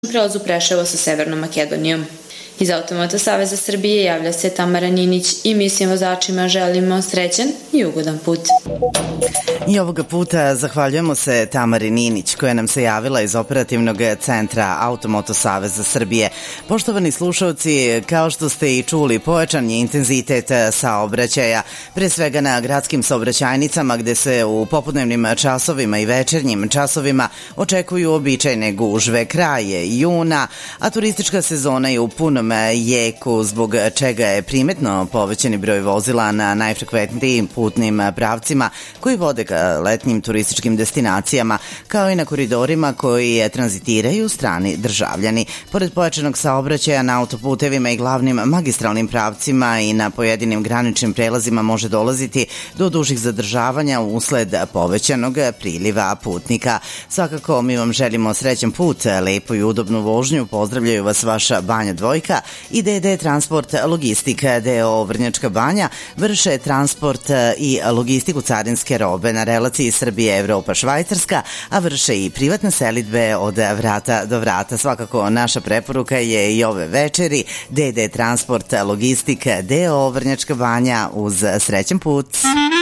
prelazu Preševo sa Severnom Makedonijom. Iz Automoto Saveza Srbije javlja se Tamara Ninić i mi svim vozačima želimo srećan i ugodan put. I ovoga puta zahvaljujemo se Tamari Ninić koja nam se javila iz operativnog centra Automoto Saveza Srbije. Poštovani slušalci, kao što ste i čuli, pojačan je intenzitet saobraćaja, pre svega na gradskim saobraćajnicama gde se u popodnevnim časovima i večernjim časovima očekuju običajne gužve. Kraj je juna, a turistička sezona je u punom jeku, zbog čega je primetno povećani broj vozila na najfrekventnijim putnim pravcima koji vode ka letnjim turističkim destinacijama, kao i na koridorima koji tranzitiraju strani državljani. Pored pojačanog saobraćaja na autoputevima i glavnim magistralnim pravcima i na pojedinim graničnim prelazima može dolaziti do dužih zadržavanja usled povećanog priliva putnika. Svakako mi vam želimo srećan put, lepu i udobnu vožnju. Pozdravljaju vas vaša Banja Dvojka i DD Transport Logistika d.o.o. Vrnjačka Banja. Vrše transport i logistiku carinske robe na relaciji Srbije-Evropa-Švajcarska, a vrše i privatne selidbe od vrata do vrata. Svakako naša preporuka je i ove večeri DD Transport Logistika d.o.o. Vrnjačka Banja uz srećan put.